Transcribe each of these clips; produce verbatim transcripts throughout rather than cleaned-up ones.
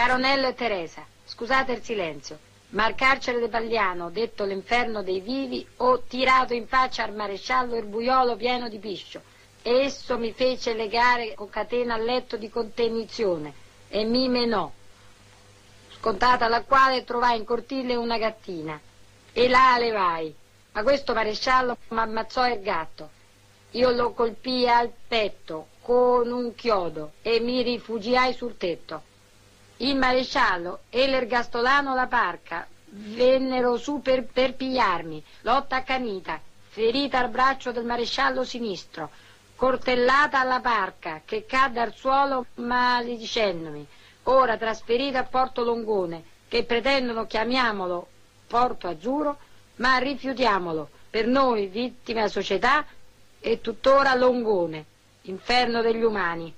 Caronello e Teresa, scusate il silenzio, ma al carcere di Pagliano, detto l'inferno dei vivi, ho tirato in faccia al maresciallo il buiolo pieno di piscio, e esso mi fece legare con catena al letto di contenizione e mi menò, scontata la quale trovai in cortile una gattina, e la levai, ma questo maresciallo m'ammazzò il gatto. Io lo colpii al petto con un chiodo e mi rifugiai sul tetto. Il maresciallo e l'ergastolano La Parca vennero su per, per pigliarmi. Lotta accanita, ferita al braccio del maresciallo sinistro, coltellata alla Parca, che cadde al suolo maledicendomi. Ora trasferita a Porto Longone, che pretendono chiamiamolo Porto Azzurro, ma rifiutiamolo, per noi vittima società e tuttora Longone, inferno degli umani.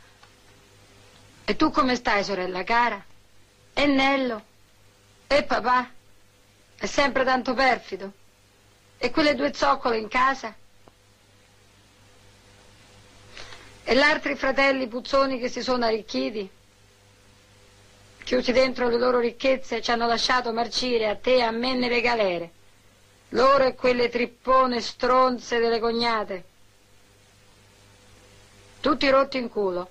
E tu come stai, sorella cara? E Nello? E papà? È sempre tanto perfido? E quelle due zoccole in casa? E gli altri fratelli puzzoni che si sono arricchiti? Chiusi dentro le loro ricchezze, ci hanno lasciato marcire a te e a me nelle galere. Loro e quelle trippone stronze delle cognate. Tutti rotti in culo.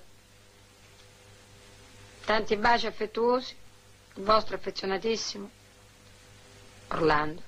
Tanti baci affettuosi, il vostro affezionatissimo Orlando.